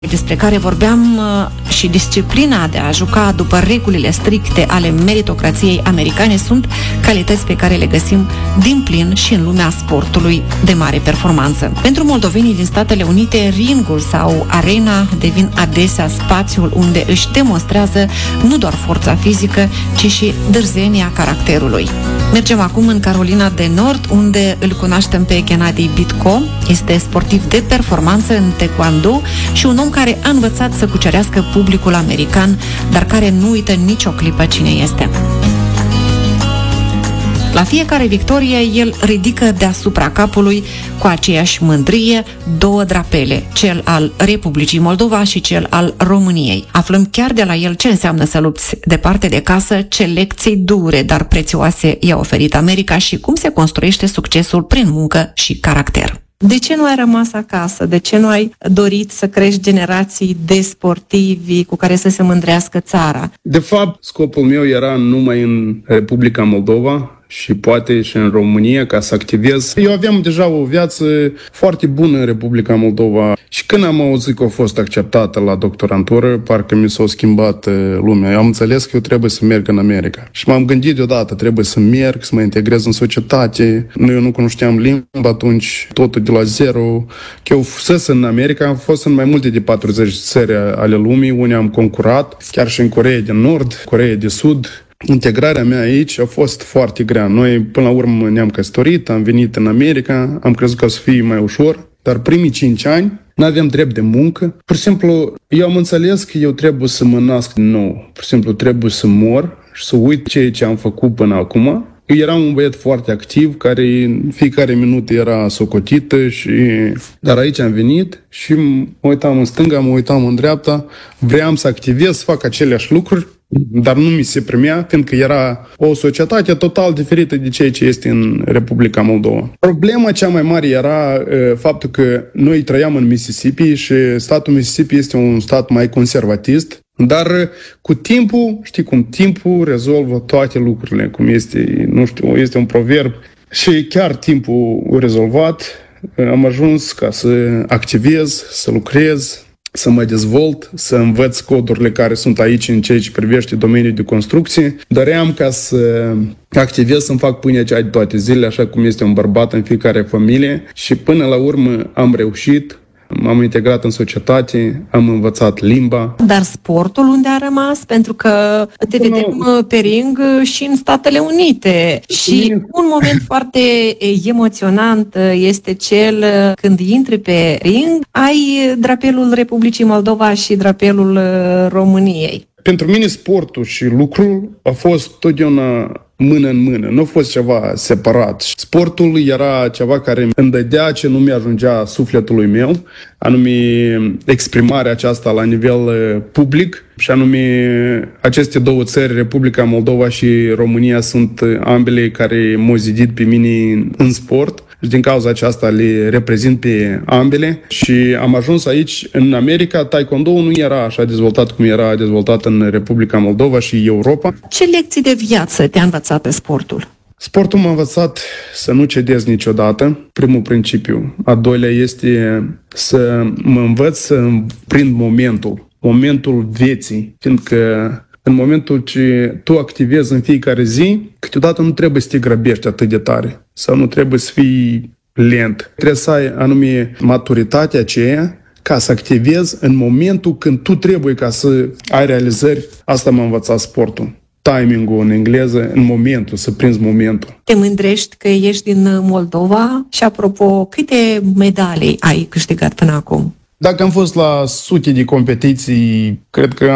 despre care vorbeam și disciplina de a juca după regulile stricte ale meritocrației americane sunt calități pe care le găsim din plin și în lumea sportului de mare performanță. Pentru moldovenii din Statele Unite, ringul sau arena devin adesea spațiul unde își demonstrează nu doar forța fizică, ci și dârzenia caracterului. Mergem acum în Carolina de Nord, unde îl cunoaștem pe Gennady Bitko. Este sportiv de performanță în taekwondo și un om care a învățat să cucerească publicul american, dar care nu uită nicio clipă cine este. La fiecare victorie, el ridică deasupra capului, cu aceeași mândrie, 2 drapele, cel al Republicii Moldova și cel al României. Aflăm chiar de la el ce înseamnă să lupți departe de casă, ce lecții dure, dar prețioase i-a oferit America și cum se construiește succesul prin muncă și caracter. De ce nu ai rămas acasă? De ce nu ai dorit să crești generații de sportivi cu care să se mândrească țara? De fapt, scopul meu era numai în Republica Moldova și poate și în România ca să activez. Eu aveam deja o viață foarte bună în Republica Moldova și când am auzit că a fost acceptată la doctorantură, parcă mi s-a schimbat lumea. Eu am înțeles că eu trebuie să merg în America. Și m-am gândit deodată, trebuie să merg, să mă integrez în societate. Eu nu cunoșteam limba atunci, totul de la zero. Că eu fusese în America, am fost în mai multe de 40 țări ale lumii, unde am concurat, chiar și în Coreea de Nord, Coreea de Sud. Integrarea mea aici a fost foarte grea. Noi, până la urmă, ne-am căsătorit, am venit în America, am crezut că o să fie mai ușor, dar primii 5 ani n-aveam drept de muncă. Pur și simplu, eu am înțeles că eu trebuie să mă nasc din nou. Pur și simplu, trebuie să mor și să uit ceea ce am făcut până acum. Eu eram un băiat foarte activ, care în fiecare minut era socotită, dar aici am venit și mă uitam în stânga, mă uitam în dreapta, vreau să activez, să fac aceleași lucruri, dar nu mi se primea, fiindcă era o societate total diferită de ceea ce este în Republica Moldova. Problema cea mai mare era faptul că noi trăiam în Mississippi și statul Mississippi este un stat mai conservatist, dar cu timpul, știi cum, timpul rezolvă toate lucrurile, cum este, nu știu, este un proverb și chiar timpul a rezolvat. Am ajuns ca să activez, să lucrez, să mă dezvolt, să învăț codurile care sunt aici în ceea ce privește domeniul de construcție. Doream ca să activez, să-mi fac pâinea cea de toate zilele, așa cum este un bărbat în fiecare familie și până la urmă am reușit. M-am integrat în societate, am învățat limba. Dar sportul unde a rămas? Pentru că te vedem pe ring și în Statele Unite. Și un moment foarte emoționant este cel când intri pe ring, ai drapelul Republicii Moldova și drapelul României. Pentru mine sportul și lucrul a fost totdeauna mână în mână, nu a fost ceva separat. Sportul era ceva care îmi dădea ce nu mi-ajungea sufletului meu, anume exprimarea aceasta la nivel public, și anume aceste 2 țări, Republica Moldova și România, sunt ambele care m-au zidit pe mine în sport. Și din cauza aceasta le reprezint pe ambele și am ajuns aici în America. Taekwondo nu era așa dezvoltat cum era dezvoltat în Republica Moldova și Europa. Ce lecții de viață te-a învățat pe sportul? Sportul m-a învățat să nu cedez niciodată, primul principiu. A doilea este să mă învăț să prind momentul vieții, fiindcă în momentul ce tu activezi în fiecare zi, câteodată nu trebuie să te grăbești atât de tare sau nu trebuie să fii lent. Trebuie să ai anume maturitatea aceea ca să activezi în momentul când tu trebuie ca să ai realizări. Asta m-a învățat sportul. Timing-ul în engleză, în momentul, să prinzi momentul. Te mândrești că ești din Moldova și, apropo, câte medalii ai câștigat până acum? Dacă am fost la sute de competiții, cred că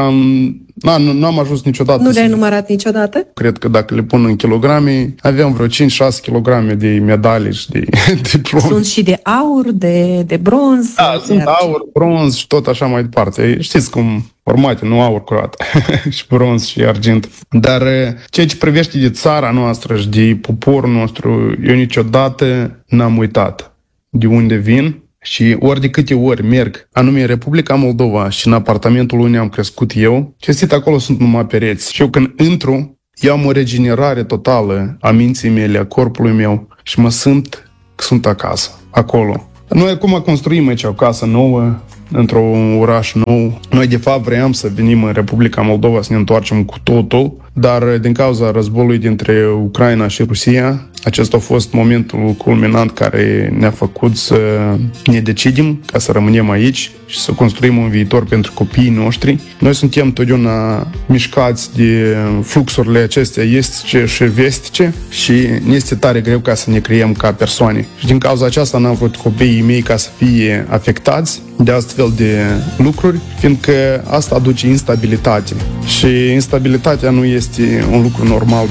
nu am ajuns niciodată. Nu le-ai numărat niciodată? Cred că dacă le pun în kilograme, aveam vreo 5-6 kilograme de medalii și de diplome. Sunt și de aur, de bronz? Da, sunt aur, bronz și tot așa mai departe. Știți cum, formate, nu aur curat, și bronz și argint. Dar ceea ce privește de țara noastră și de poporul nostru, eu niciodată n-am uitat de unde vin. Și ori de câte ori merg, anume în Republica Moldova și în apartamentul unde am crescut eu, cinstit acolo sunt numai pereți. Și eu când intru, eu am o regenerare totală a minții mele, a corpului meu și mă simt că sunt acasă, acolo. Noi acum construim aici o casă nouă, într-un oraș nou. Noi, de fapt, vreau să venim în Republica Moldova să ne întoarcem cu totul, dar din cauza războiului dintre Ucraina și Rusia, acesta a fost momentul culminant care ne-a făcut să ne decidem ca să rămânem aici și să construim un viitor pentru copiii noștri. Noi suntem totdeauna mișcați de fluxurile acestea estice și vestice și ne este tare greu ca să ne creăm ca persoane. Și din cauza aceasta n-am vrut copiii mei ca să fie afectați de astfel de lucruri, fiindcă asta aduce instabilitate și instabilitatea nu este un lucru normal.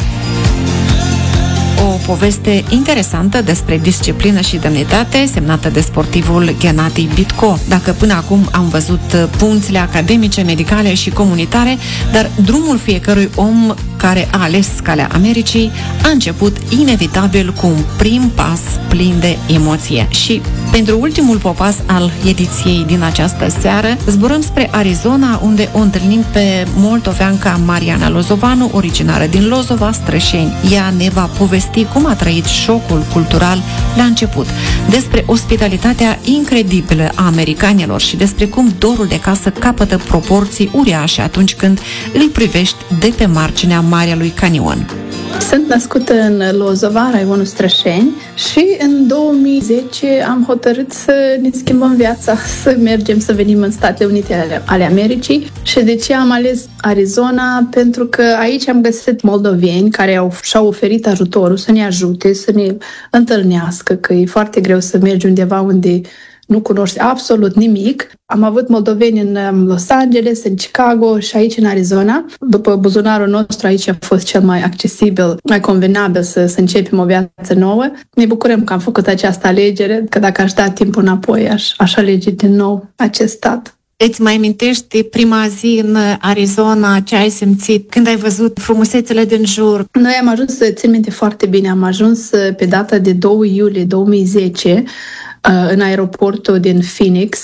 O poveste interesantă despre disciplină și demnitate, semnată de sportivul Gennady Bitko. Dacă până acum am văzut punțile academice, medicale și comunitare, dar drumul fiecărui om care a ales calea Americii a început inevitabil cu un prim pas plin de emoție. Și pentru ultimul popas al ediției din această seară, zburăm spre Arizona, unde o întâlnim pe moldoveanca Mariana Lozovanu, originară din Lozova, Strășeni. Ea ne va povesti cum a trăit șocul cultural la început, despre ospitalitatea incredibilă a americanilor și despre cum dorul de casă capătă proporții uriașe atunci când îl privești de pe marginea Marelui Canion. Sunt născută în Lozova, raionul Strășeni, și în 2010 am hotărât să ne schimbăm viața, să mergem, să venim în Statele Unite ale Americii. Și de ce am ales Arizona? Pentru că aici am găsit moldoveni care și-au oferit ajutorul să ne ajute, să ne întâlnească, că e foarte greu să mergi undeva unde nu cunoști absolut nimic. Am avut moldoveni în Los Angeles, în Chicago și aici în Arizona. După buzunarul nostru, aici a fost cel mai accesibil, mai convenabil să începem o viață nouă. Ne bucurăm că am făcut această alegere, că dacă aș da timpul înapoi, aș alege din nou acest stat. Îți mai amintești prima zi în Arizona, ce ai simțit când ai văzut frumusețele din jur? Noi am ajuns, țin minte foarte bine, am ajuns pe data de 2 iulie 2010 în aeroportul din Phoenix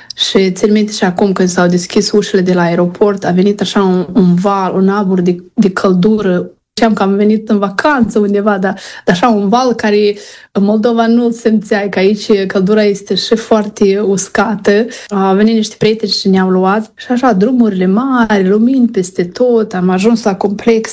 și țin minte și acum când s-au deschis ușile de la aeroport, a venit așa un val, un abur de căldură. Știam că am venit în vacanță undeva, dar așa un val care în Moldova nu-l simțeai, că aici căldura este și foarte uscată. Au venit niște prieteni și ne-au luat și așa drumurile mari, lumini peste tot, am ajuns la complex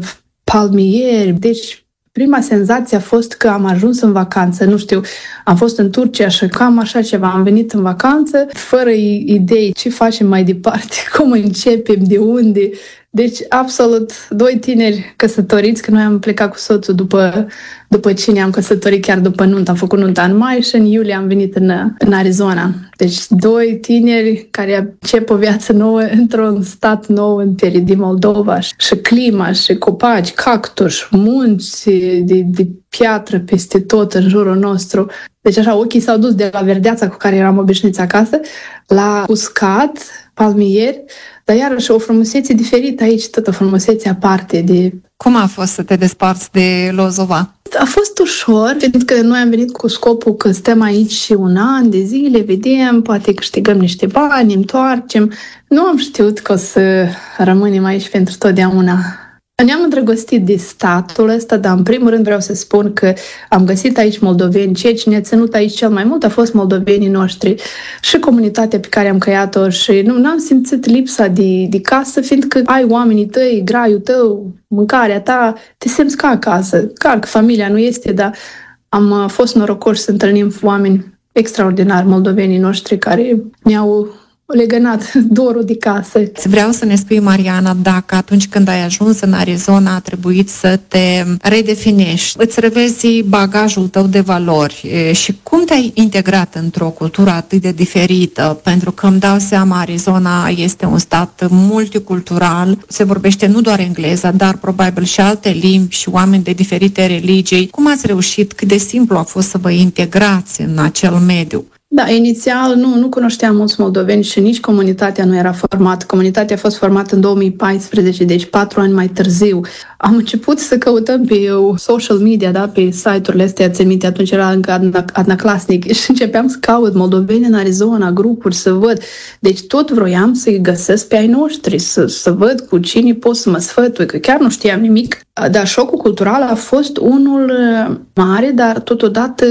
palmieri, deci prima senzație a fost că am ajuns în vacanță, nu știu, am fost în Turcia și cam așa ceva, am venit în vacanță, fără idei ce facem mai departe, cum începem, de unde. Deci, absolut, 2 tineri căsătoriți, că noi am plecat cu soțul după ce ne-am căsătorit, chiar după nuntă. Am făcut nunta în mai și în iulie am venit în Arizona. Deci, 2 tineri care încep o viață nouă într-un stat nou în țării din Moldova. Și clima, și copaci, cactus, munți de piatră peste tot în jurul nostru. Deci așa, ochii s-au dus de la verdeața cu care eram obișnuiți acasă, la uscat, palmieri, dar iarăși o frumusețe diferită aici, tot o frumusețe aparte de... Cum a fost să te desparți de Lozova? A fost ușor, pentru că noi am venit cu scopul că stăm aici un an de zile, vedem, poate câștigăm niște bani, întoarcem. Nu am știut că o să rămânem aici pentru totdeauna. Ne-am îndrăgostit de statul ăsta, dar în primul rând vreau să spun că am găsit aici moldoveni. Ceea ce ne-a ținut aici cel mai mult a fost moldovenii noștri și comunitatea pe care am creat-o și n-am simțit lipsa de casă, fiindcă ai oamenii tăi, graiul tău, mâncarea ta, te simți ca acasă. Clar că familia nu este, dar am fost norocoși să întâlnim oameni extraordinari, moldovenii noștri, care ne-au legănat dorul de casă. Vreau să ne spui, Mariana, dacă atunci când ai ajuns în Arizona a trebuit să te redefinești, îți revezi bagajul tău de valori și cum te-ai integrat într-o cultură atât de diferită, pentru că îmi dau seama, Arizona este un stat multicultural, se vorbește nu doar engleză, dar probabil și alte limbi și oameni de diferite religii. Cum ați reușit, cât de simplu a fost să vă integrați în acel mediu? Da, inițial nu cunoșteam mulți moldoveni și nici comunitatea nu era formată. Comunitatea a fost formată în 2014, deci 4 ani mai târziu. am început să căutăm pe social media, da, pe site-urile astea, ți minte, atunci era încă Adnaclasnic și începeam să caut moldoveni în Arizona, grupuri, să văd. Deci tot vroiam să-i găsesc pe ai noștri, să văd cu cine pot să mă sfătui, că chiar nu știam nimic. Dar șocul cultural a fost unul mare, dar totodată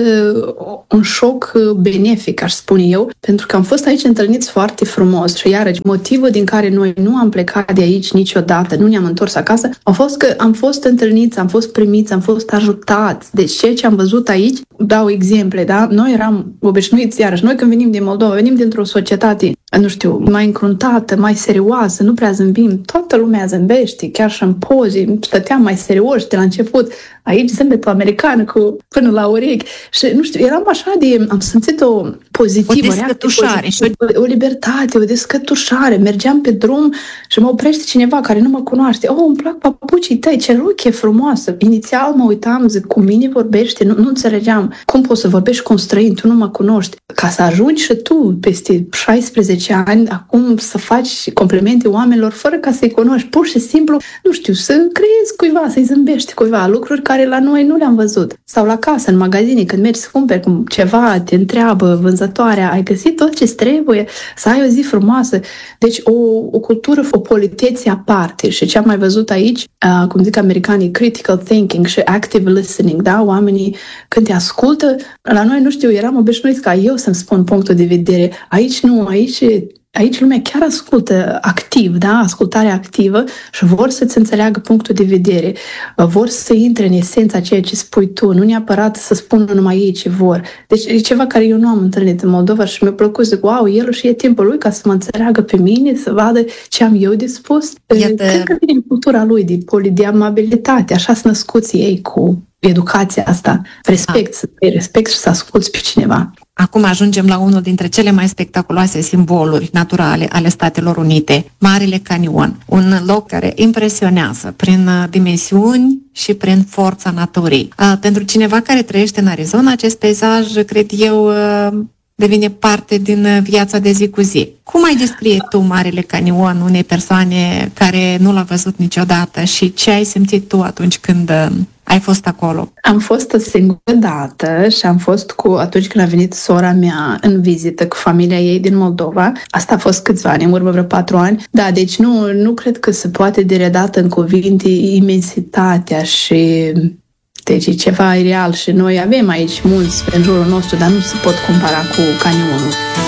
un șoc benefic, aș spune eu, pentru că am fost aici întâlniți foarte frumos și iarăși motivul din care noi nu am plecat de aici niciodată, nu ne-am întors acasă, a fost că am fost întâlniți, am fost primiți, am fost ajutați. Deci ceea ce am văzut aici, dau exemple, da? Noi eram obișnuiți, iarăși, noi când venim din Moldova, venim dintr-o societate, nu știu, mai încruntată, mai serioasă, nu prea zâmbim, toată lumea zâmbește, chiar și în poze, stăteam mai serioși de la început. Aici zâmbetul american cu până la urechi și, nu știu, eram așa am simțit o pozitivă, o descătușare, o libertate, o descătușare. Mergeam pe drum și mă oprește cineva care nu mă cunoaște. Îmi plac papucii tăi, ce rochie frumoasă. Inițial mă uitam, zic, cu mine vorbește, nu înțelegeam. Cum poți să vorbești cu un străin, tu nu mă cunoști. Ca să ajungi și tu peste 16 ani, acum să faci complimente oamenilor fără ca să-i cunoști, pur și simplu, nu știu, să creezi cuiva, să-i zâmbești cuiva, lucruri care la noi nu le-am văzut. Sau la casă, în magazine, când mergi să cumperi ceva, te întreabă vânzătoarea, ai găsit tot ce trebuie, să ai o zi frumoasă. Deci o cultură, o politețe aparte. Și ce am mai văzut aici, cum zic americanii, critical thinking și active listening, da? Oamenii, când te ascultă, la noi, nu știu, eram obișnuiți ca eu să-mi spun punctul de vedere. Aici nu, aici lumea chiar ascultă activ, da? Ascultare activă și vor să-ți înțeleagă punctul de vedere. Vor să intre în esența ceea ce spui tu, nu neapărat să spună numai ei ce vor. Deci e ceva care eu nu am întâlnit în Moldova și mi-a plăcut, zic, wow, el și e timpul lui ca să mă înțeleagă pe mine, să vadă ce am eu de spus. Cred că vine în cultura lui de amabilitate, așa sunt născuți ei cu educația asta, respect, să îi respect și să asculți pe cineva. Acum ajungem la unul dintre cele mai spectaculoase simboluri naturale ale Statelor Unite, Marele Canion, un loc care impresionează prin dimensiuni și prin forța naturii. Pentru cineva care trăiește în Arizona, acest peisaj, cred eu, devine parte din viața de zi cu zi. Cum ai descrie tu Marele Canion unei persoane care nu l-a văzut niciodată și ce ai simțit tu atunci când ai fost acolo? Am fost o singură dată și am fost atunci când a venit sora mea în vizită cu familia ei din Moldova. Asta a fost câțiva ani, în urmă vreo 4 ani. Da, deci nu cred că se poate de redată în cuvinte imensitatea și... Deci e ceva real și noi avem aici mulți în jurul nostru, dar nu se pot compara cu canionul.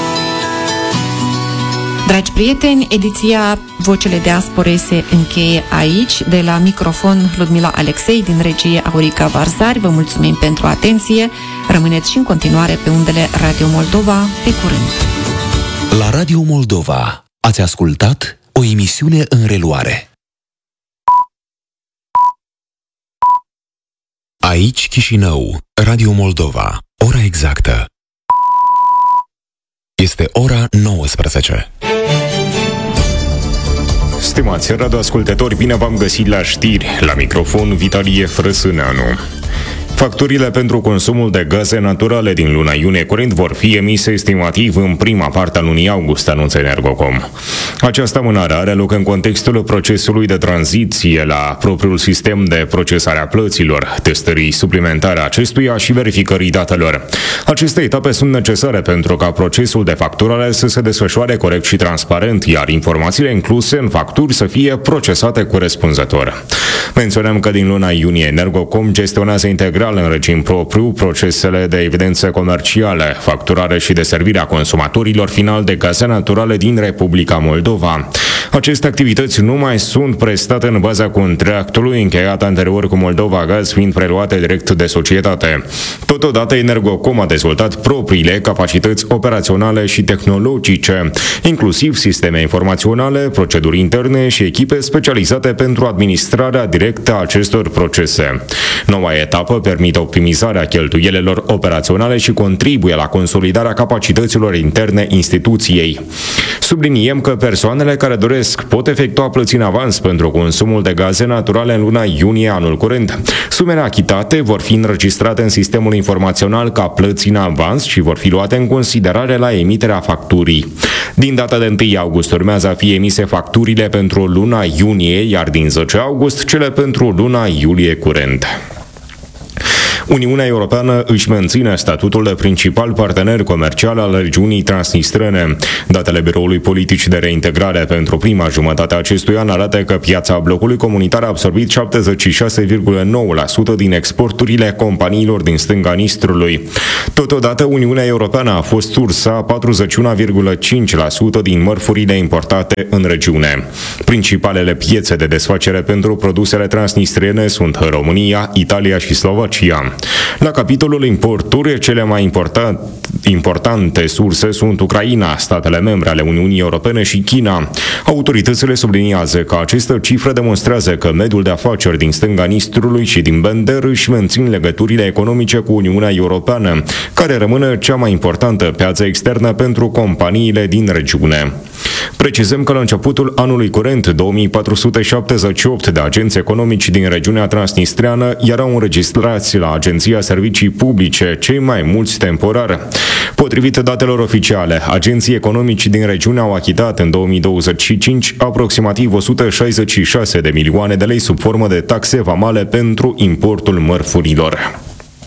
Dragi prieteni, ediția Vocele Diasporei se încheie aici. De la microfon Ludmila Alexei, din regie Aurica Varzari. Vă mulțumim pentru atenție. Rămâneți și în continuare pe undele Radio Moldova. Pe curând! La Radio Moldova ați ascultat o emisiune în reluare. Aici Chișinău, Radio Moldova. Ora exactă este ora 19. Stimați radioascultători, bine v-am găsit la știri. La microfon Vitalie Frăsâneanu. Facturile pentru consumul de gaze naturale din luna iunie curent vor fi emise estimativ în prima parte a lunii august, anunță Energocom. Această amânare are loc în contextul procesului de tranziție la propriul sistem de procesare a plăților, testării suplimentare a acestuia și verificării datelor. Aceste etape sunt necesare pentru ca procesul de facturare să se desfășoare corect și transparent, iar informațiile incluse în facturi să fie procesate corespunzător. Menționăm că din luna iunie Energocom gestionează integral în regim propriu procesele de evidență comercială, facturare și deservirea consumatorilor final de gaze naturale din Republica Moldova. Aceste activități nu mai sunt prestate în baza contractului încheiat anterior cu Moldova Gaz, fiind preluate direct de societate. Totodată, Energocom a dezvoltat propriile capacități operaționale și tehnologice, inclusiv sisteme informaționale, proceduri interne și echipe specializate pentru administrarea directă a acestor procese. Noua etapă permite optimizarea cheltuielilor operaționale și contribuie la consolidarea capacităților interne instituției. Subliniem că persoanele care doresc Românesc pot efectua plăți în avans pentru consumul de gaze naturale în luna iunie anul curent. Sumele achitate vor fi înregistrate în sistemul informațional ca plăți în avans și vor fi luate în considerare la emiterea facturii. Din data de 1 august urmează a fi emise facturile pentru luna iunie, iar din 10 august cele pentru luna iulie curent. Uniunea Europeană își menține statutul de principal partener comercial al regiunii transnistrene. Datele Biroului Politic de Reintegrare pentru prima jumătate a acestui an arată că piața blocului comunitar a absorbit 76,9% din exporturile companiilor din stânga Nistrului. Totodată, Uniunea Europeană a fost sursa 41,5% din mărfurile importate în regiune. Principalele piețe de desfacere pentru produsele transnistrene sunt România, Italia și Slovacia. La capitolul importuri, cele mai importante surse sunt Ucraina, statele membre ale Uniunii Europene și China. Autoritățile subliniază că această cifră demonstrează că mediul de afaceri din stânga Nistrului și din Bender își mențin legăturile economice cu Uniunea Europeană, care rămâne cea mai importantă piață externă pentru companiile din regiune. Precizăm că la începutul anului curent, 2478 de agenți economici din regiunea transnistreană erau înregistrați la Agenția Servicii Publice, cei mai mulți temporar. Potrivit datelor oficiale, agenții economici din regiune au achitat în 2025 aproximativ 166 de milioane de lei sub formă de taxe vamale pentru importul mărfurilor.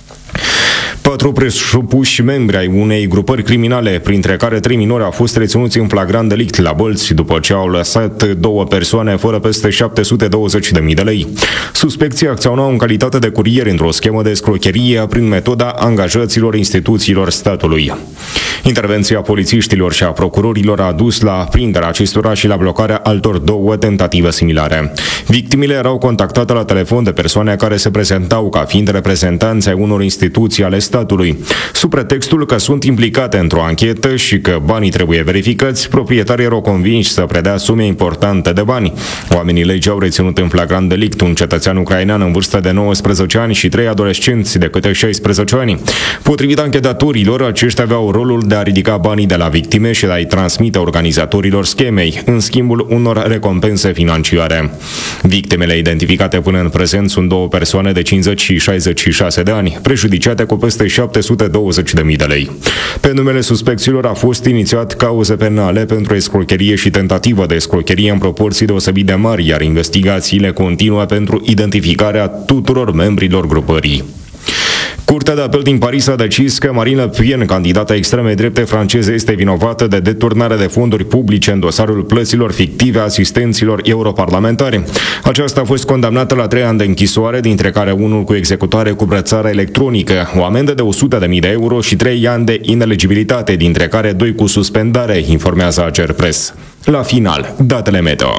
4 presupuși membri ai unei grupări criminale, printre care 3 minori, au fost reținuți în flagrant delict la Bălți după ce au lăsat 2 persoane fără peste 720.000 de lei. Suspecții acționau în calitate de curieri într-o schemă de escrocherie prin metoda angajaților instituțiilor statului. Intervenția polițiștilor și a procurorilor a dus la prinderea acestora și la blocarea altor 2 tentative similare. Victimele erau contactate la telefon de persoane care se prezentau ca fiind reprezentanți ai unor instituții ale statului. Sub pretextul că sunt implicate într-o anchetă și că banii trebuie verificați, proprietarii erau convinși să predea sume importante de bani. Oamenii legii au reținut în flagrant delict un cetățean ucrainean în vârstă de 19 ani și 3 adolescenți de câte 16 ani. Potrivit anchetatorilor, aceștia aveau rolul de a ridica banii de la victime și de a-i transmite organizatorilor schemei, în schimbul unor recompense financiare. Victimele identificate până în prezent sunt 2 persoane de 50 și 66 de ani, prejudiciate cu peste 720.000 de lei. Pe numele suspecților a fost inițiat cauze penale pentru escrocherie și tentativă de escrocherie în proporții deosebit de mari, iar investigațiile continuă pentru identificarea tuturor membrilor grupării. Curtea de apel din Paris a decis că Marine Le Pen, candidata extremei drepte franceze, este vinovată de deturnare de fonduri publice în dosarul plăților fictive a asistenților europarlamentari. Aceasta a fost condamnată la 3 ani de închisoare, dintre care unul cu executare cu brățară electronică, o amendă de 100.000 de euro și 3 ani de ineligibilitate, dintre care 2 cu suspendare, informează Ager Press. La final, datele meteo.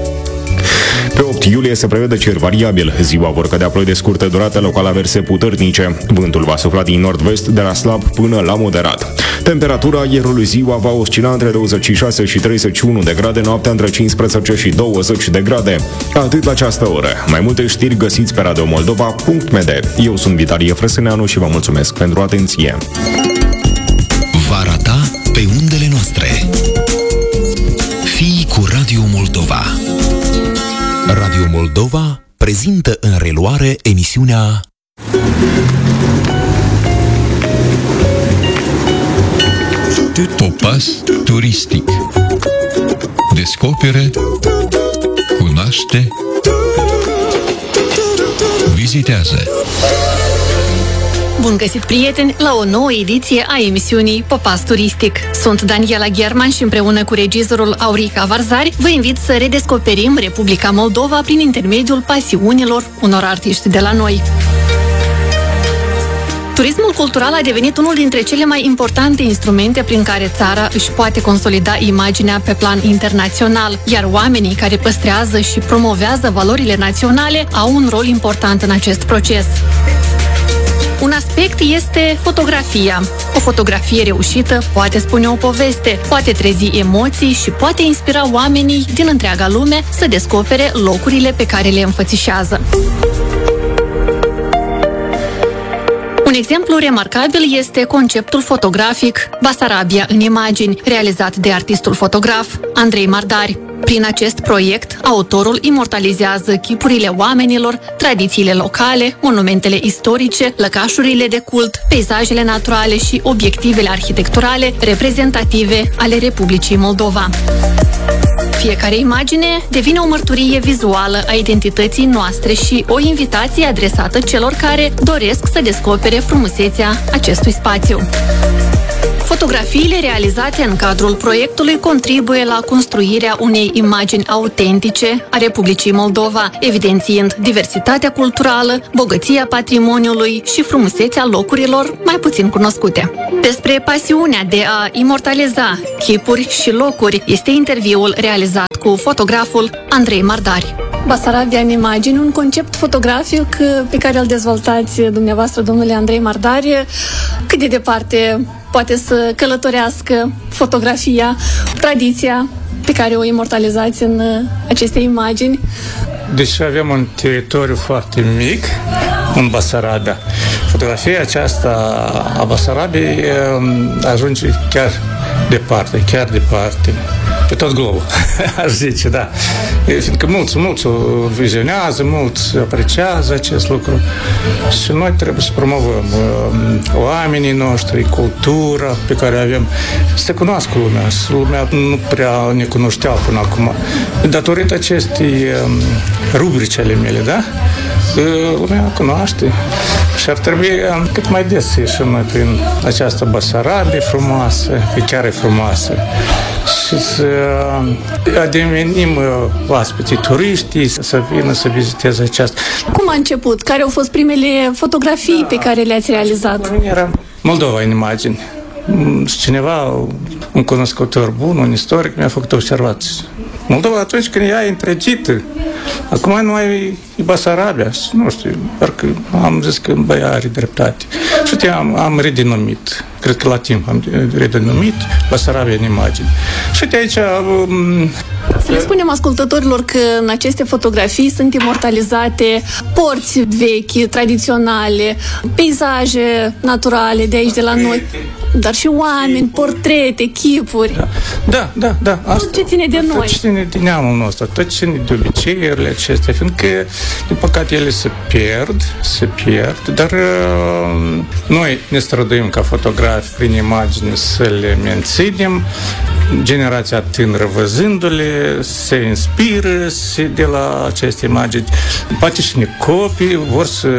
Pe 8 iulie se prevede cer variabil. Ziua vor cădea ploi de scurtă durată, local averse puternice. Vântul va sufla din nord-vest, de la slab până la moderat. Temperatura aerului ziua va oscila între 26 și 31 de grade, noaptea între 15 și 20 de grade. Atât la această oră. Mai multe știri găsiți pe radiomoldova.md. Eu sunt Vitalie Frăsâneanu și vă mulțumesc pentru atenție. Vara ta pe undele noastre. Fii cu Radio Moldova. Radio Moldova prezintă în reluare emisiunea Popas turistic. Descopere, cunoaște, vizitează. Bun găsit, prieteni, la o nouă ediție a emisiunii Popas Turistic. Sunt Daniela Gherman și împreună cu regizorul Aurica Varzari vă invit să redescoperim Republica Moldova prin intermediul pasiunilor unor artiști de la noi. Turismul cultural a devenit unul dintre cele mai importante instrumente prin care țara își poate consolida imaginea pe plan internațional, iar oamenii care păstrează și promovează valorile naționale au un rol important în acest proces. Un aspect este fotografia. O fotografie reușită poate spune o poveste, poate trezi emoții și poate inspira oamenii din întreaga lume să descopere locurile pe care le înfățișează. Un exemplu remarcabil este conceptul fotografic Basarabia în imagini, realizat de artistul fotograf Andrei Mardari. Prin acest proiect, autorul imortalizează chipurile oamenilor, tradițiile locale, monumentele istorice, lăcașurile de cult, peisajele naturale și obiectivele arhitecturale reprezentative ale Republicii Moldova. Fiecare imagine devine o mărturie vizuală a identității noastre și o invitație adresată celor care doresc să descopere frumusețea acestui spațiu. Fotografiile realizate în cadrul proiectului contribuie la construirea unei imagini autentice a Republicii Moldova, evidențiind diversitatea culturală, bogăția patrimoniului și frumusețea locurilor mai puțin cunoscute. Despre pasiunea de a imortaliza chipuri și locuri este interviul realizat cu fotograful Andrei Mardari. Basarabia în imagini, un concept fotografic pe care îl dezvoltați dumneavoastră, domnule Andrei Mardari. Cât de departe poate să călătorească fotografia, tradiția pe care o imortalizați în aceste imagini? Deci avem un teritoriu foarte mic în Basarabia. Fotografia aceasta a Basarabiei ajunge chiar departe, pe tot globul, aș zice, da. Fiindcă mulți o vizionează, mulți apreciază acest lucru și noi trebuie să promovăm oamenii noștri, cultura pe care avem, să cunoască lumea. Lumea nu prea ne cunoștea până acum. Datorită acestei rubrici ale mele, da? Lumea cunoaște și ar trebui cât mai des să ieșim noi prin această Basarabie frumoasă, că chiar e frumoasă, și să devenim oaspeții turiștii, să vină să viziteze aceasta. Cum a început? Care au fost primele fotografii pe care le-ați realizat? Era Moldova în imagini. Cineva, un cunoscător bun, un istoric, mi-a făcut observații. Moldova atunci când ea e întregită, acum nu e Basarabia, nu știu, parcă am zis că băia are dreptate. Și am redenumit, cred că la timp am redenumit Basarabia în imagini. Și de aici... Să le spunem ascultătorilor că în aceste fotografii sunt imortalizate porți vechi, tradiționale, peisaje naturale de aici, de la noi, dar și oameni, portrete, chipuri. Da. Tot ce ține de noi. Tot ce ține de neamul nostru, tot ce ține de obiceiurile acestea, fiindcă, din păcate, ele se pierd, dar noi ne străduim ca fotografi prin imagini să le menținem. Generația tânără văzându-le se inspiră de la aceste imagini. Poate și copii vor să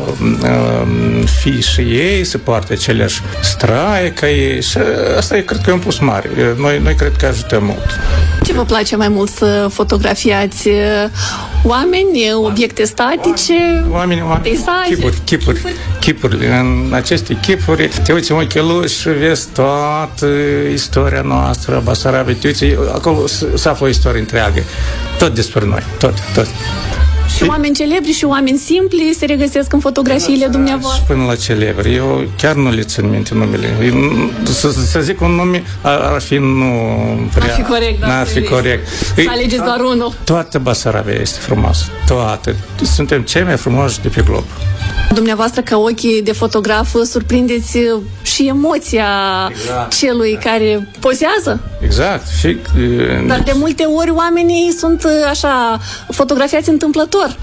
fie și ei, să poartă aceleași straie ca ei și asta cred că e un plus mare. Noi cred că ajutăm mult. Ce vă place mai mult să fotografiați? Oameni, obiecte statice, peisaje? Chipuri. În aceste chipuri te uiți în ochii lui și vezi toată istoria noastră, Basarabia. Te uiți, acolo se află o istorie întreagă. Tot despre noi, tot. Și oameni celebri și oameni simpli se regăsesc în fotografiile dumneavoastră. Și până la celebri. Eu chiar nu le țin minte numele. Să zic un nume ar fi N-ar fi corect. Alegeți doar unul. Toată Basarabia este frumoasă. Toată. Suntem cei mai frumoși de pe glob. Dumneavoastră, ca ochii de fotograf, surprindeți și emoția celui care pozează? Exact. Dar de multe ori oamenii sunt așa fotografiați întâmplător.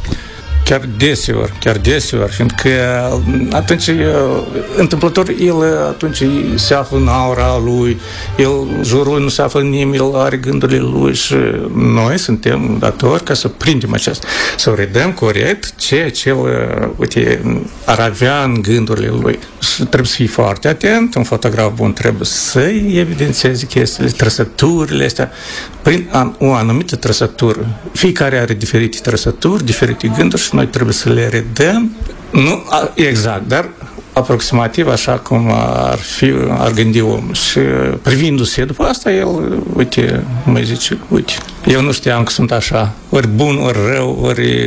Chiar deseori, fiindcă atunci, întâmplător, el atunci se află în aura lui, jurul lui nu se află în nimeni, el are gândurile lui și noi suntem datori ca să prindem aceasta, să o redăm corect ceea ce el, ar avea în gândurile lui. Și trebuie să fii foarte atent, un fotograf bun trebuie să-i evidențieze chestiile, trăsăturile astea, prin o anumită trăsătură. Fiecare are diferite trăsături, diferite gânduri și noi trebuie să le redăm, nu exact, dar aproximativ așa cum ar gândi omul. Și privindu-se după asta, el, mă zice, eu nu știam că sunt așa, ori bun, ori rău, ori...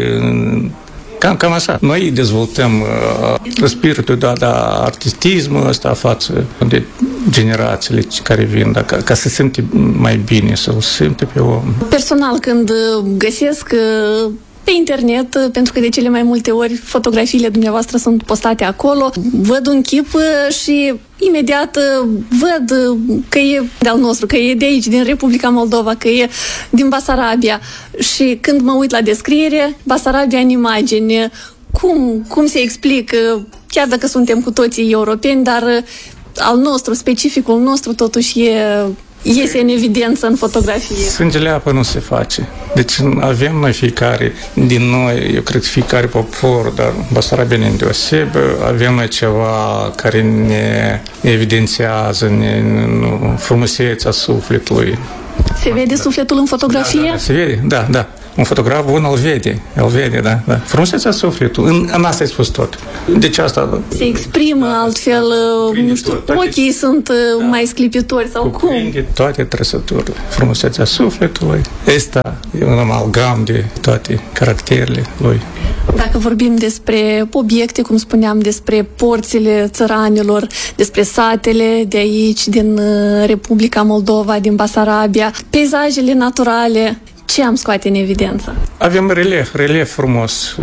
Cam așa. Noi dezvoltăm spiritul de artistismul ăsta față de generațiile care vin, ca să simte mai bine, să-l simte pe om. Personal, când găsesc pe internet, pentru că de cele mai multe ori fotografiile dumneavoastră sunt postate acolo. Văd un chip și imediat văd că e de-al nostru, că e de aici, din Republica Moldova, că e din Basarabia. Și când mă uit la descriere, Basarabia în imagini, cum se explică, chiar dacă suntem cu toții europeni, dar al nostru, specificul nostru, totuși iese în evidență în fotografie. Sângele apă nu se face. Deci avem noi fiecare din noi, eu cred fiecare popor, dar basarabenii îndeosebă, avem noi ceva care ne evidențiază frumusețea sufletului. Se vede sufletul în fotografie? Da, se vede, da. Un fotograf bun îl vede, da. Frumusețea sufletului, în asta ai spus tot. Deci asta... Se exprimă altfel, nu știu, ochii sunt mai sclipitori sau cum? Toate trăsăturile, frumusețea sufletului, asta e un amalgam de toate caracterele lui. Dacă vorbim despre obiecte, cum spuneam, despre porțile țăranilor, despre satele de aici, din Republica Moldova, din Basarabia, peisajele naturale, ce am scoate în evidență? Avem relief frumos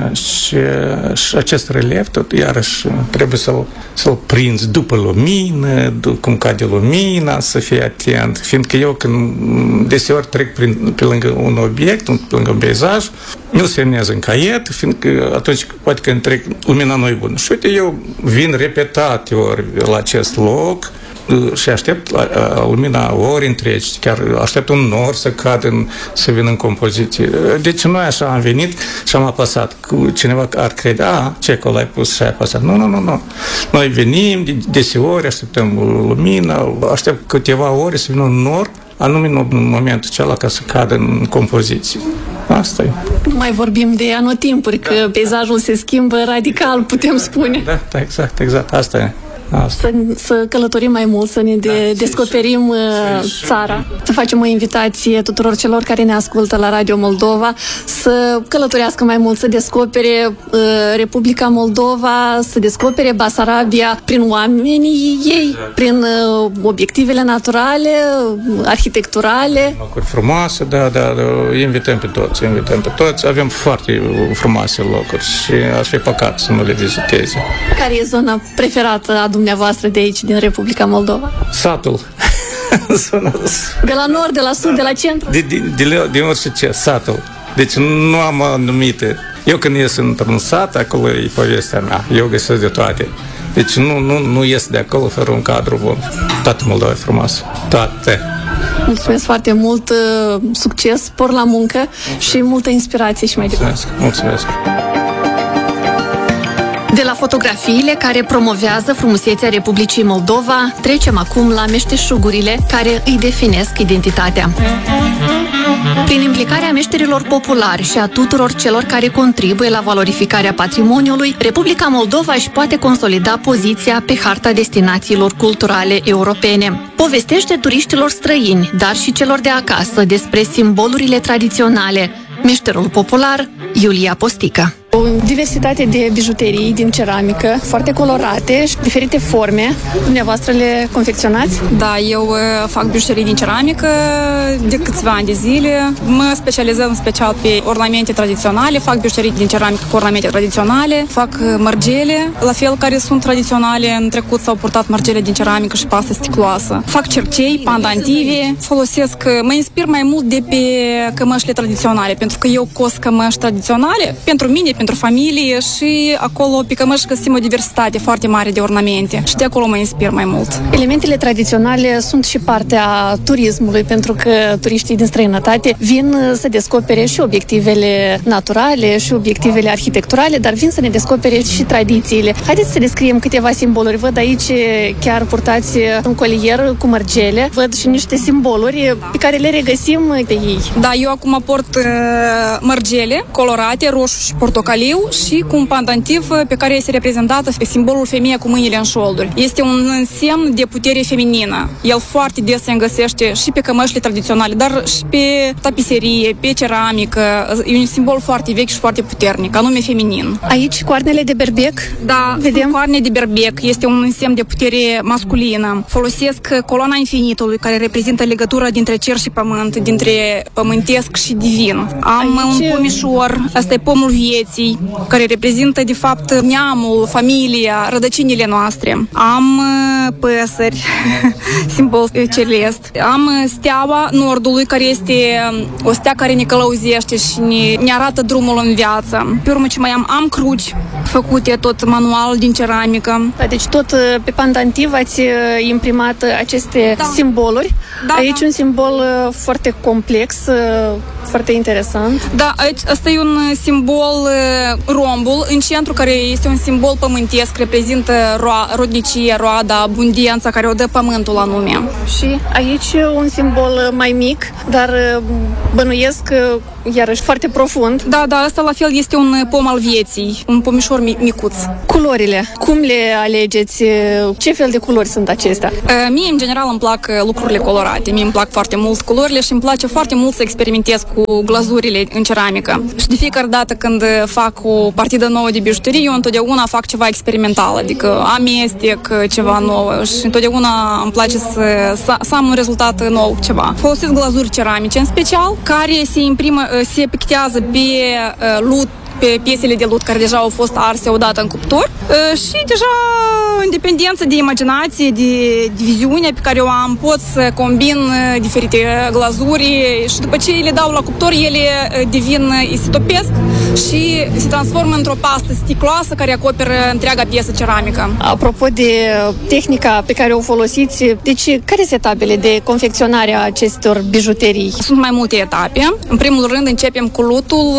și acest relief tot iarăși trebuie să-l prinzi după lumină, cum cade lumina, să fii atent, fiindcă eu când deseori trec pe lângă un obiect, pe lângă un peisaj, mi-l semnez în caiet, fiindcă atunci poate când trec lumina nu e bună. Și uite, eu vin repetate ori la acest loc și aștept lumina ori întregi, chiar aștept un nor să cadă, să vină în compoziție. Deci noi așa am venit și am apăsat. Cineva ar crede, ce acolo ai pus și ai apăsat. Nu. Noi venim, deseori așteptăm lumina, aștept câteva ore să vină un nor, anume în momentul acela ca să cadă în compoziție. Asta e. Nu mai vorbim de anotimpuri, că peisajul se schimbă radical, putem spune. Da, exact, asta e. Să călătorim mai mult, să ne descoperim țara. Să facem o invitație tuturor celor care ne ascultă la Radio Moldova să călătorească mai mult, să descopere Republica Moldova, să descopere Basarabia prin oamenii ei, prin obiectivele naturale, arhitecturale. Locuri frumoase, da, invităm pe toți. Avem foarte frumoase locuri și ar fi păcat să nu le viziteze. Care e zona preferată a dumneavoastră de aici, din Republica Moldova? Satul. De la nord, de la sud, de la centru? De orice ce, satul. Deci nu am anumite. Eu când ies într-un sat, acolo e povestea mea. Eu găsesc de toate. Deci nu ies de acolo fără un cadru bun. Toată Moldova e frumoasă. Toate. Mulțumesc foarte mult, succes, spor la muncă și multă inspirație și mai departe. Mulțumesc. De la fotografiile care promovează frumusețea Republicii Moldova, trecem acum la meșteșugurile care îi definesc identitatea. Prin implicarea meșterilor populari și a tuturor celor care contribuie la valorificarea patrimoniului, Republica Moldova își poate consolida poziția pe harta destinațiilor culturale europene. Povestește turiștilor străini, dar și celor de acasă, despre simbolurile tradiționale. Meșterul popular, Iulia Postică. O diversitate de bijuterii din ceramică, foarte colorate și diferite forme. Dumneavoastră le confecționați? Da, eu fac bijuterii din ceramică de câțiva ani de zile. Mă specializez în special pe ornamente tradiționale, fac bijuterii din ceramică cu ornamente tradiționale, fac mărgele, la fel care sunt tradiționale. În trecut s-au purtat mărgele din ceramică și pastă sticloasă. Fac cercei, pandantive, folosesc, mă inspir mai mult de pe cămășile tradiționale, pentru că eu cos cămăși tradiționale pentru mine, pentru familie și acolo pe cămăși găsim o diversitate foarte mare de ornamente și de acolo mă inspir mai mult. Elementele tradiționale sunt și partea turismului, pentru că turiștii din străinătate vin să descopere și obiectivele naturale și obiectivele arhitecturale, dar vin să ne descopere și tradițiile. Haideți să descriem câteva simboluri. Văd aici chiar purtați un colier cu mărgele, văd și niște simboluri pe care le regăsim pe ei. Da, eu acum port mărgele colorate, roșu și portocaliu caliu și cu un pandantiv pe care este reprezentată simbolul femeia cu mâinile în șolduri. Este un semn de putere feminină. El foarte des se găsește și pe cămășile tradiționale, dar și pe tapiserie, pe ceramică. E un simbol foarte vechi și foarte puternic, anume feminin. Aici coarnele de berbec? Da, vedem coarne de berbec. Este un semn de putere masculină. Folosesc coloana infinitului, care reprezintă legătura dintre cer și pământ, dintre pământesc și divin. Am un pomișor, asta e pomul vieții, care reprezintă de fapt neamul, familia, rădăcinile noastre. Am păsări, simbol celest. Am steaua nordului, care este o stea care ne călăuzește și ne arată drumul în viață. Pe urmă ce mai am cruci făcute tot manual din ceramică. Da, deci tot pe pandantiv ați imprimat aceste simboluri. Da, aici un simbol foarte complex, foarte interesant. Da, aici asta e un simbol rombul în centru, care este un simbol pământesc, reprezintă rodnicie, roada, abundența care o dă pământul anume. Și aici un simbol mai mic, dar bănuiesc iarăși foarte profund. Da, asta la fel este un pom al vieții, un pomișor micuț. Culorile, cum le alegeți? Ce fel de culori sunt acestea? Mie, în general, îmi plac lucrurile colorate. Mie îmi plac foarte mult culorile și îmi place foarte mult să experimentez cu glazurile în ceramică. Și de fiecare dată când fac o partidă nouă de bijuterie, eu întotdeauna fac ceva experimental, adică amestec ceva nou și întotdeauna îmi place să am un rezultat nou, ceva. Folosesc glazuri ceramice în special, care se pictează pe lut, pe piesele de lut care deja au fost arse odată în cuptor și deja în dependență de imaginație, de viziune pe care o am, pot să combin diferite glazuri și după ce le dau la cuptor, ele se topesc și se transformă într-o pastă sticloasă care acoperă întreaga piesă ceramică. Apropo de tehnica pe care o folosiți, deci care sunt etapele de confecționare a acestor bijuterii? Sunt mai multe etape. În primul rând începem cu lutul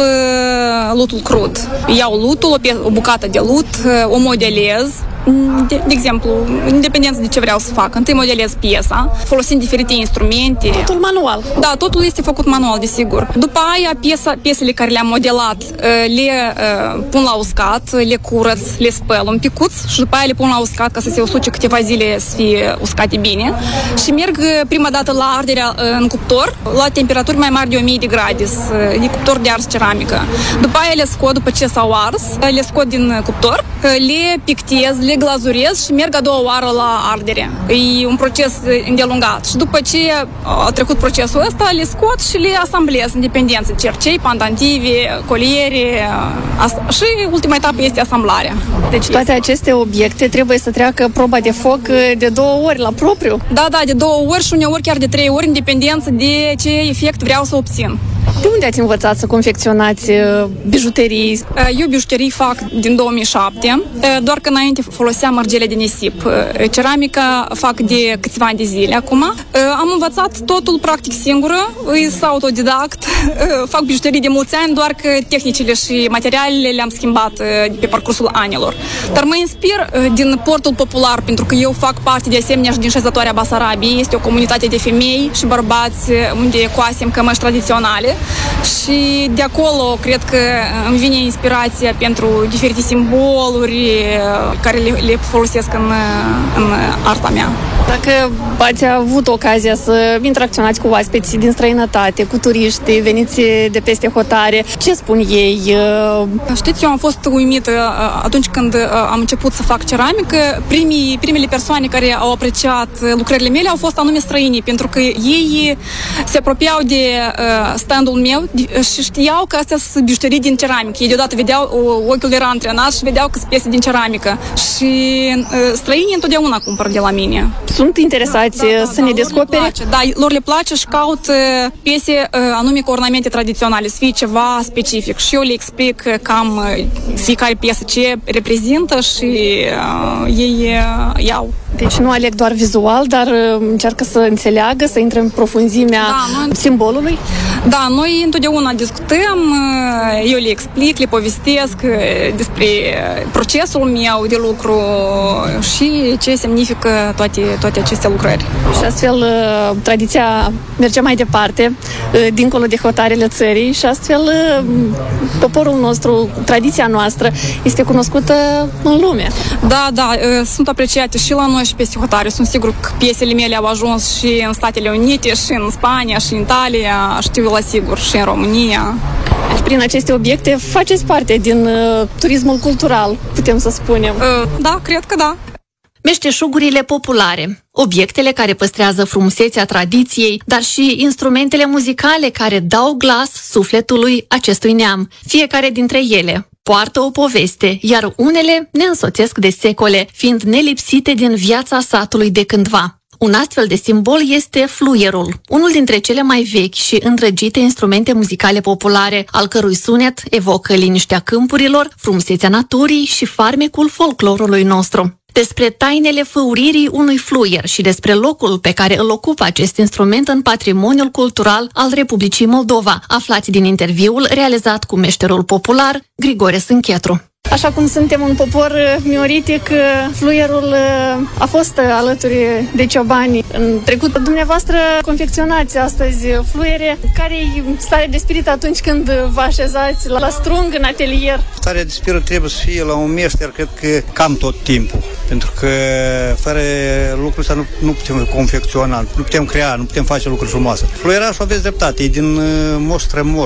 crud. Iau lutul, o bucată de lut, o modelez. De exemplu, independență de ce vreau să fac. Întâi modelez piesa, folosind diferite instrumente. Totul manual. Da, totul este făcut manual, desigur. După aia, piesele care le-am modelat le pun la uscat, le curăț, le spăl un picuț și după aia le pun la uscat ca să se usuce câteva zile să fie uscate bine. Și merg prima dată la arderea în cuptor, la temperaturi mai mari de 1000 de grade, e cuptor de ars ceramică. După aia le scot, după ce s-au ars, le scot din cuptor, le pictez, le glazurez și merg a doua oară la ardere. E un proces îndelungat. Și după ce a trecut procesul ăsta, le scot și le asamblez în dependență. Cercei, pandantivi, coliere. Și ultima etapă este asamblarea. Deci toate aceste obiecte trebuie să treacă proba de foc de 2 ori la propriu? Da, de 2 ori și uneori chiar de 3 ori, în dependență de ce efect vreau să obțin. De unde ați învățat să confecționați bijuterii? Eu bijuterii fac din 2007, doar că înainte foloseam mărgele de nisip. Ceramica fac de câțiva ani de zile acum. Am învățat totul practic singură, sunt autodidact, fac bijuterii de mulți ani, doar că tehnicile și materialele le-am schimbat pe parcursul anilor. Dar mă inspir din portul popular, pentru că eu fac parte de asemenea și din Șezătoarea Basarabiei. Este o comunitate de femei și bărbați unde coasem cămăși tradiționale. Și de acolo cred că îmi vine inspirația pentru diferite simboluri care le folosesc în arta mea. Dacă ați avut ocazia să interacționați cu oaspeți din străinătate, cu turiști, veniți de peste hotare, ce spun ei? Știți, eu am fost uimită atunci când am început să fac ceramică. Primele persoane care au apreciat lucrările mele au fost anume străinii, pentru că ei se apropiau de standul meu și știau că astea sunt bijuterii din ceramică. Ei deodată vedeau, ochiul era antrenat și vedeau că sunt piese din ceramică. Și străinii întotdeauna cumpără de la mine. Sunt interesați să ne descopere? Lor le place și caut piese anume cu ornamente tradiționale, să fie ceva specific. Și eu le explic cam fiecare piesă ce reprezintă și ei iau. Deci nu aleg doar vizual, dar încearcă să înțeleagă, să intre în profunzimea simbolului? Da, noi întotdeauna discutăm, eu le explic, le povestesc despre procesul meu de lucru și ce semnifică toate aceste lucrări. Și astfel tradiția merge mai departe, dincolo de hotarele țării și astfel poporul nostru, tradiția noastră este cunoscută în lume. Da, sunt apreciate și la noi și peste hotare. Sunt sigur că piesele mele au ajuns și în Statele Unite, și în Spania, și în Italia, știu la sigur, și în România. Deci prin aceste obiecte faceți parte din turismul cultural, putem să spunem. Da, cred că da. Meșteșugurile populare, obiectele care păstrează frumusețea tradiției, dar și instrumentele muzicale care dau glas sufletului acestui neam. Fiecare dintre ele poartă o poveste, iar unele ne însoțesc de secole, fiind nelipsite din viața satului de cândva. Un astfel de simbol este fluierul, unul dintre cele mai vechi și îndrăgite instrumente muzicale populare, al cărui sunet evocă liniștea câmpurilor, frumusețea naturii și farmecul folclorului nostru. Despre tainele făuririi unui fluier și despre locul pe care îl ocupă acest instrument în patrimoniul cultural al Republicii Moldova, aflați din interviul realizat cu meșterul popular Grigore Sânchetru. Așa cum suntem un popor mioritic, fluierul a fost alături de ciobani în trecut. Dumneavoastră confecționați astăzi fluiere. Care-i starea de spirit atunci când vă așezați la strung în atelier? Starea de spirit trebuie să fie la un meșter, cred că cam tot timpul. Pentru că fără lucrul ăsta nu putem confecționa, nu putem crea, nu putem face lucruri frumoase. Fluierașul, aveți dreptate, e din moș strămoș.